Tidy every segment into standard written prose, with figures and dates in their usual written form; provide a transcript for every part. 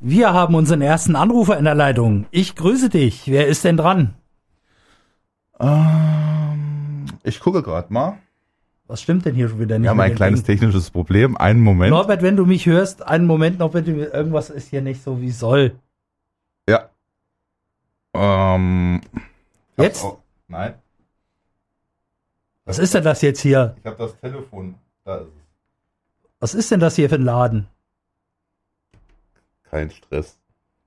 Wir haben unseren ersten Anrufer in der Leitung. Ich grüße dich. Wer ist denn dran? Ich gucke gerade mal. Was stimmt denn hier schon wieder nicht? Wir haben ein kleines technisches Problem. Einen Moment. Norbert, wenn du mich hörst, einen Moment noch bitte. Irgendwas ist hier nicht so wie soll. Ja. Jetzt? Nein. Was ist denn das jetzt hier? Ich habe das Telefon. Da ist es. Was ist denn das hier für ein Laden? Kein Stress.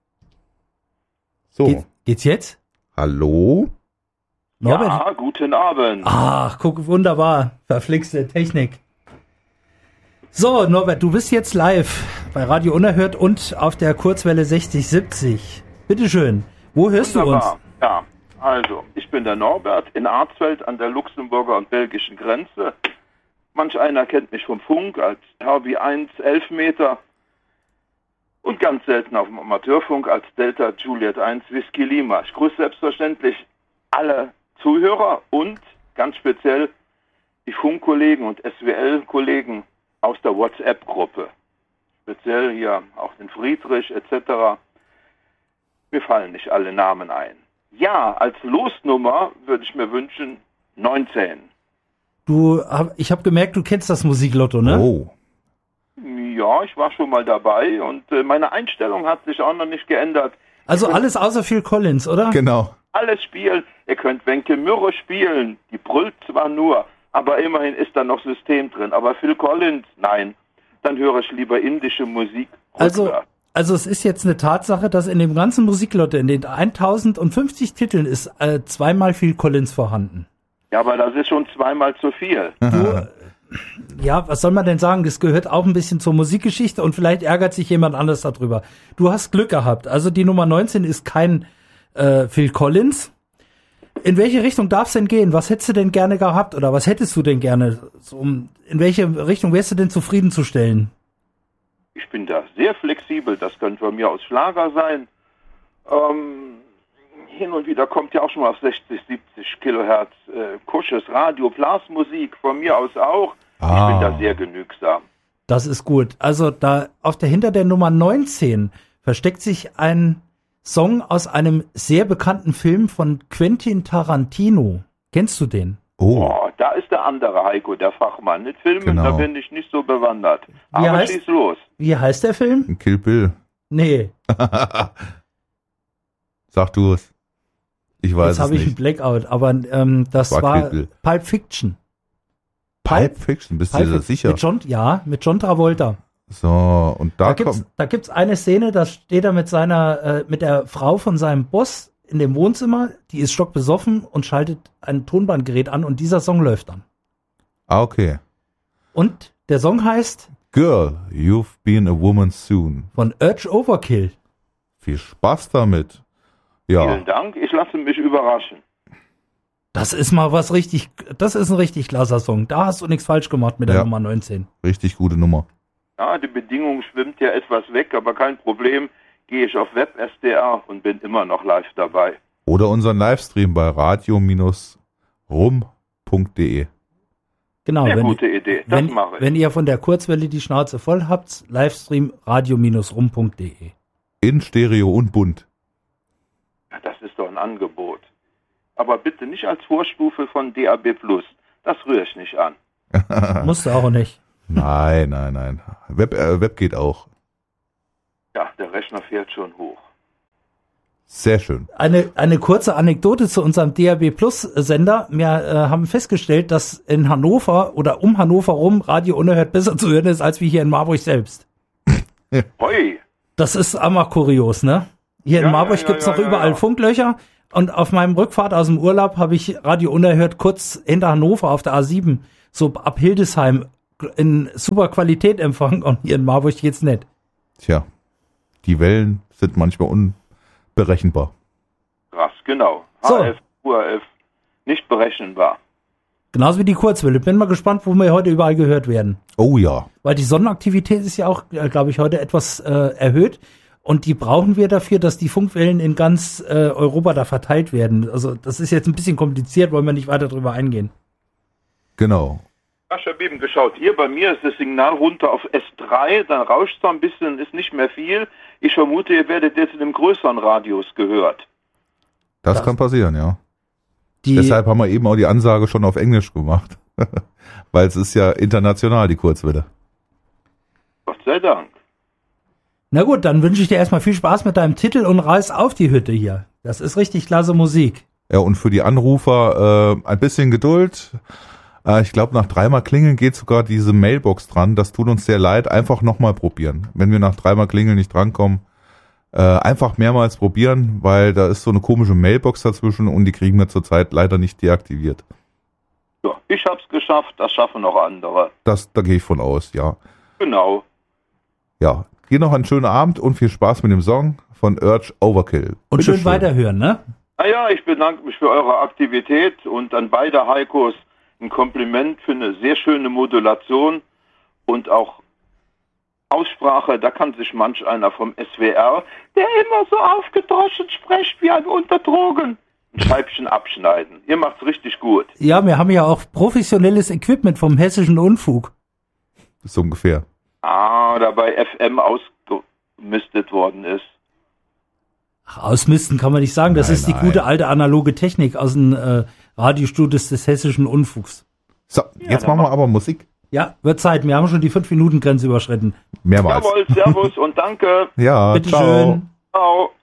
So. Geht's jetzt? Hallo? Norbert? Ja, guten Abend. Ach, guck, wunderbar. Verflixte Technik. So, Norbert, du bist jetzt live bei Radio Unerhört und auf der Kurzwelle 6070. Bitteschön. Wo hörst Wunderbar. du uns? Ja, also, ich bin der Norbert in Arzfeld an der Luxemburger und belgischen Grenze. Manch einer kennt mich vom Funk als HB1 Elfmeter und ganz selten auf dem Amateurfunk als Delta Juliet 1 Whisky Lima. Ich grüße selbstverständlich alle Zuhörer und ganz speziell die Funkkollegen und SWL-Kollegen aus der WhatsApp-Gruppe. Speziell hier auch den Friedrich etc. Mir fallen nicht alle Namen ein. Ja, als Losnummer würde ich mir wünschen 19. Ich habe gemerkt, du kennst das Musiklotto, ne? Oh. Ja, ich war schon mal dabei und meine Einstellung hat sich auch noch nicht geändert. Also alles außer Phil Collins, oder? Genau. Alles spielen. Ihr könnt Wenke Mürre spielen. Die brüllt zwar nur, aber immerhin ist da noch System drin. Aber Phil Collins, nein. Dann höre ich lieber indische Musik. Also es ist jetzt eine Tatsache, dass in dem ganzen Musiklotto, in den 1050 Titeln, ist zweimal Phil Collins vorhanden. Ja, aber das ist schon zweimal zu viel. Ja, was soll man denn sagen? Das gehört auch ein bisschen zur Musikgeschichte und vielleicht ärgert sich jemand anders darüber. Du hast Glück gehabt. Also die Nummer 19 ist kein Phil Collins. In welche Richtung darf es denn gehen? Was hättest du denn gerne gehabt oder was hättest du denn gerne? In welche Richtung wärst du denn zufriedenzustellen? Ich bin da sehr flexibel. Das könnte von mir aus Schlager sein. Hin und wieder kommt ja auch schon mal auf 60, 70 Kilohertz Kusches Radio, Blasmusik, von mir aus auch. Ich bin da sehr genügsam. Das ist gut. Also da hinter der Nummer 19 versteckt sich ein Song aus einem sehr bekannten Film von Quentin Tarantino. Kennst du den? Oh. Da ist der andere Heiko, der Fachmann. Mit Filmen, Genau. Da bin ich nicht so bewandert. Aber schieß los. Wie heißt der Film? Kill Bill. Nee. Sag du es. Ich weiß Jetzt habe ich einen nicht. Blackout, aber das war Kill Bill. Pulp Fiction. Pulp Fiction, bist du dir sicher? Mit John Travolta. So, und da gibt's eine Szene, da steht er mit mit der Frau von seinem Boss in dem Wohnzimmer, die ist stockbesoffen und schaltet ein Tonbandgerät an und dieser Song läuft dann. okay. Und der Song heißt Girl, you've been a woman soon. von Urge Overkill. Viel Spaß damit. Ja, Vielen Dank, ich lasse mich überraschen. Das ist ein richtig klasser Song. Da hast du nichts falsch gemacht mit der Ja. Nummer 19. richtig gute Nummer. Ja, die Bedingung schwimmt ja etwas weg, aber kein Problem. Gehe ich auf WebSDR und bin immer noch live dabei. Oder unseren Livestream bei radio-rum.de. Genau, Sehr gute Idee, das mache ich. wenn ihr von der Kurzwelle die Schnauze voll habt, Livestream radio-rum.de. In Stereo und bunt. Ja, das ist doch ein Angebot. Aber bitte nicht als Vorstufe von DAB+. Das rühre ich nicht an. Musst du auch nicht. Nein. Web geht auch. Ja, der Rechner fährt schon hoch. Sehr schön. Eine kurze Anekdote zu unserem DAB Plus Sender. Wir haben festgestellt, dass in Hannover oder um Hannover rum Radio Unerhört besser zu hören ist, als wie hier in Marburg selbst. Hoi! Das ist einmal kurios, ne? Hier in Marburg gibt's noch überall Funklöcher. Und auf meinem Rückfahrt aus dem Urlaub habe ich Radio Unerhört kurz hinter Hannover auf der A7, so ab Hildesheim, in super Qualität empfangen. Und hier in Marburg geht's nicht. Tja, die Wellen sind manchmal unberechenbar. Krass, genau. So. HF, UHF, nicht berechenbar. Genauso wie die Kurzwelle. Bin mal gespannt, wo wir heute überall gehört werden. Oh ja. Weil die Sonnenaktivität ist ja auch, glaube ich, heute etwas erhöht. Und die brauchen wir dafür, dass die Funkwellen in ganz Europa da verteilt werden. Also das ist jetzt ein bisschen kompliziert, wollen wir nicht weiter drüber eingehen. Genau. Ich habe eben geschaut, hier bei mir ist das Signal runter auf S3, dann rauscht es ein bisschen, ist nicht mehr viel. Ich vermute, ihr werdet jetzt in einem größeren Radius gehört. Das kann passieren, ja. Die, Deshalb haben wir eben auch die Ansage schon auf Englisch gemacht. Weil es ist ja international, die Kurzwelle. Gott sei Dank. na gut, dann wünsche ich dir erstmal viel Spaß mit deinem Titel und reiß auf die Hütte hier. Das ist richtig klasse Musik. Ja, und für die Anrufer ein bisschen Geduld. Ich glaube, nach 3-mal Klingeln geht sogar diese Mailbox dran. Das tut uns sehr leid. Einfach nochmal probieren. Wenn wir nach 3-mal Klingeln nicht drankommen, einfach mehrmals probieren, weil da ist so eine komische Mailbox dazwischen und die kriegen wir zurzeit leider nicht deaktiviert. Ja, ich hab's geschafft, das schaffen noch andere. Da gehe ich von aus, ja. Genau. Ja, dir noch einen schönen Abend und viel Spaß mit dem Song von Urge Overkill. Und Bitte schön weiterhören, ne? Naja, ich bedanke mich für eure Aktivität und an beide Heikos ein Kompliment für eine sehr schöne Modulation und auch Aussprache. Da kann sich manch einer vom SWR, der immer so aufgedroschen spricht wie ein Unterdrogen, ein Scheibchen abschneiden. Ihr macht's richtig gut. Ja, wir haben ja auch professionelles Equipment vom Hessischen Unfug. So ungefähr. Da bei FM ausgemistet worden ist. Ach, ausmisten kann man nicht sagen. Das Nein, ist die nein. gute alte analoge Technik aus den Radiostudios des Hessischen Unfugs. So, jetzt machen wir aber Musik. Ja, wird Zeit. Wir haben schon die 5-Minuten-Grenze überschritten. Mehrmals. Jawohl, servus und danke. Ja, Bitte ciao. schön. Ciao.